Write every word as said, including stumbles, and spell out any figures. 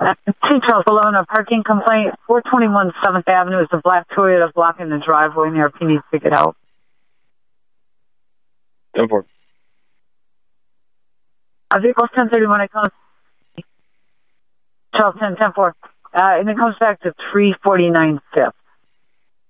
Uh, two Charles eleven, a parking complaint. four twenty-one seventh Avenue is a black Toyota blocking the driveway near P needs to get out. ten four. A vehicle ten thirty-one, it comes. Charles ten, ten four. Uh, and it comes back to three forty-nine fifth.